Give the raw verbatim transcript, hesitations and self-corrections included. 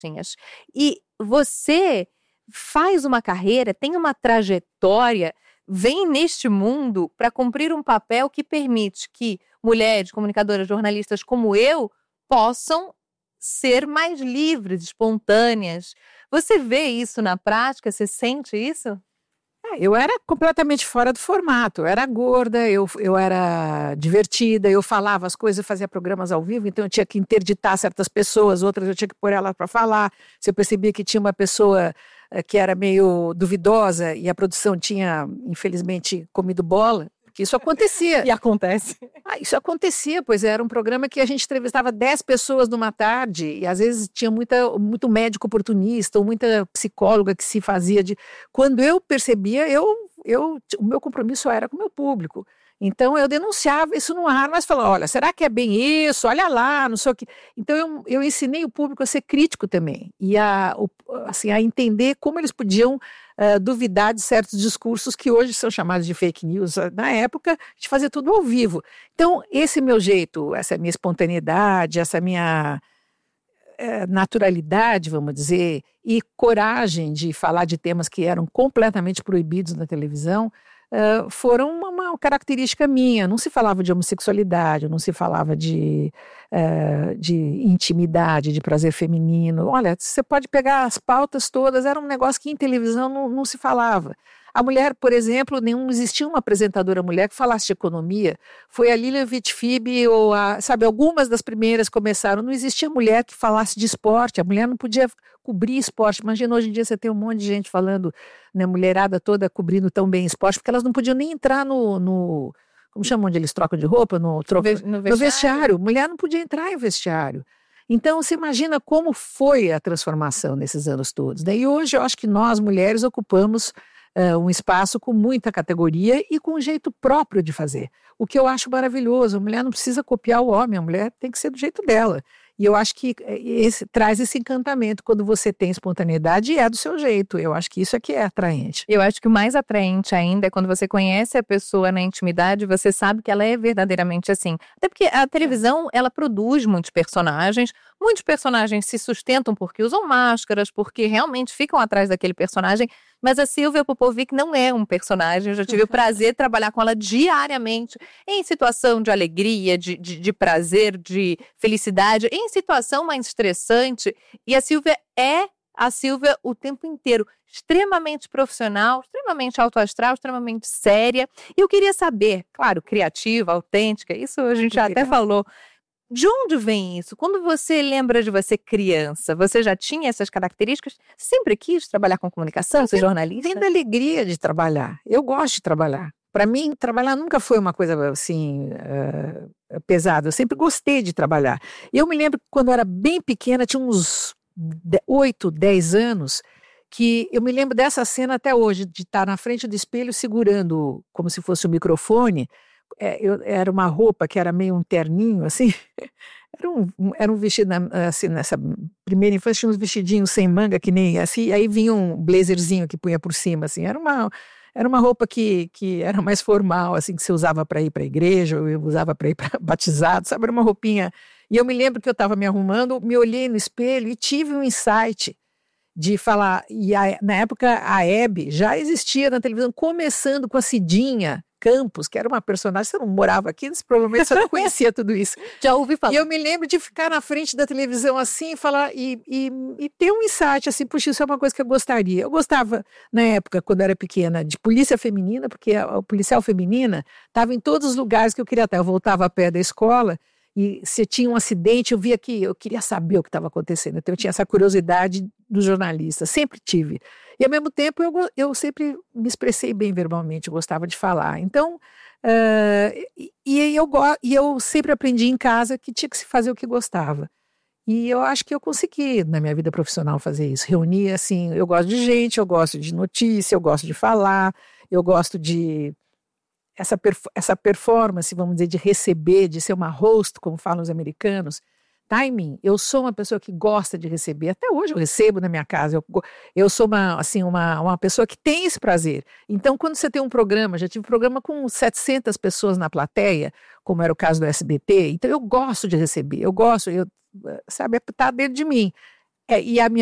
E você faz uma carreira, tem uma trajetória, vem neste mundo para cumprir um papel que permite que mulheres, comunicadoras, jornalistas como eu possam ser mais livres, espontâneas. Você vê isso na prática? Você sente isso? É, eu era completamente fora do formato. Eu era gorda, eu, eu era divertida, eu falava as coisas, eu fazia programas ao vivo, então eu tinha que interditar certas pessoas, outras eu tinha que pôr ela para falar. Se eu percebia que tinha uma pessoa eh, que era meio duvidosa e a produção tinha, infelizmente, comido bola, porque isso acontecia. E acontece. Ah, isso acontecia, pois era um programa que a gente entrevistava dez pessoas numa tarde e às vezes tinha muita, muito médico oportunista ou muita psicóloga que se fazia de... Quando eu percebia, eu, eu, o meu compromisso era com o meu público. Então eu denunciava isso no ar, mas falava, olha, será que é bem isso? Olha lá, não sei o quê. Então eu, eu ensinei o público a ser crítico também e a, o, assim, a entender como eles podiam uh, duvidar de certos discursos que hoje são chamados de fake news. Na época, a gente fazia tudo ao vivo. Então esse meu jeito, essa minha espontaneidade, essa minha uh, naturalidade, vamos dizer, e coragem de falar de temas que eram completamente proibidos na televisão, Uh, foram uma, uma característica minha. Não se falava de homossexualidade, não se falava de, uh, de intimidade, de prazer feminino. Olha, você pode pegar as pautas todas, era um negócio que em televisão não, não se falava. A mulher, por exemplo, não existia uma apresentadora mulher que falasse de economia. Foi a Lilian Vitfib, ou a, sabe, algumas das primeiras começaram. Não existia mulher que falasse de esporte. A mulher não podia cobrir esporte. Imagina, hoje em dia você tem um monte de gente falando, né, mulherada toda cobrindo tão bem esporte, porque elas não podiam nem entrar no, no como chamam onde eles trocam de roupa? No, troco, no, vestiário. no vestiário. Mulher não podia entrar em vestiário. Então, você imagina como foi a transformação nesses anos todos, né? E hoje eu acho que nós, mulheres, ocupamos Uh, um espaço com muita categoria e com um jeito próprio de fazer. O que eu acho maravilhoso, a mulher não precisa copiar o homem, a mulher tem que ser do jeito dela. E eu acho que esse, traz esse encantamento quando você tem espontaneidade e é do seu jeito. Eu acho que isso é que é atraente. Eu acho que o mais atraente ainda é quando você conhece a pessoa na intimidade, você sabe que ela é verdadeiramente assim. Até porque a televisão, ela produz muitos personagens, muitos personagens se sustentam porque usam máscaras, porque realmente ficam atrás daquele personagem, mas a Silvia Popovic não é um personagem. Eu já tive o prazer de trabalhar com ela diariamente, em situação de alegria, de, de, de prazer, de felicidade, em situação mais estressante. E a Silvia é a Silvia o tempo inteiro, extremamente profissional, extremamente autoastral, extremamente séria. E eu queria saber, claro, criativa, autêntica, isso a gente já até falou. De onde vem isso? Quando você lembra de você criança, você já tinha essas características? Sempre quis trabalhar com comunicação, ser jornalista? Vem da alegria de trabalhar. Eu gosto de trabalhar. Para mim, trabalhar nunca foi uma coisa assim uh, pesada. Eu sempre gostei de trabalhar. E eu me lembro que quando eu era bem pequena, tinha uns oito, dez anos, que eu me lembro dessa cena até hoje, de estar na frente do espelho segurando como se fosse um microfone. É, eu, era uma roupa que era meio um terninho, assim, era um, um, era um vestido, assim, nessa primeira infância, tinha uns vestidinhos sem manga, que nem assim, aí vinha um blazerzinho que punha por cima, assim, era uma, era uma roupa que, que era mais formal, assim, que você usava para ir para a igreja, ou eu usava para ir para batizado, sabe, era uma roupinha, e eu me lembro que eu estava me arrumando, me olhei no espelho e tive um insight de falar, e a, na época a Hebe já existia na televisão, começando com a Cidinha Campos, que era uma personagem, você não morava aqui, provavelmente você não conhecia tudo isso. Já ouvi falar. E eu me lembro de ficar na frente da televisão assim, falar, e, e, e ter um insight, assim, puxa, isso é uma coisa que eu gostaria. Eu gostava, na época, quando eu era pequena, de polícia feminina, porque a, a policial feminina estava em todos os lugares que eu queria estar. Eu voltava a pé da escola, e se tinha um acidente, eu via que eu queria saber o que estava acontecendo. Então eu tinha essa curiosidade do jornalista, sempre tive. E ao mesmo tempo eu, eu sempre me expressei bem verbalmente, eu gostava de falar. Então, uh, e, e, eu, e eu sempre aprendi em casa que tinha que se fazer o que gostava. E eu acho que eu consegui, na minha vida profissional, fazer isso. Reunir, assim, eu gosto de gente, eu gosto de notícia, eu gosto de falar, eu gosto de... Essa, perf- essa performance, vamos dizer, de receber, de ser uma host, como falam os americanos, timing, eu sou uma pessoa que gosta de receber, até hoje eu recebo na minha casa, eu, eu sou uma, assim, uma, uma pessoa que tem esse prazer. Então, quando você tem um programa, já tive um programa com setecentas pessoas na plateia, como era o caso do S B T, então eu gosto de receber, eu gosto, eu, sabe, tá dentro de mim. É, e a minha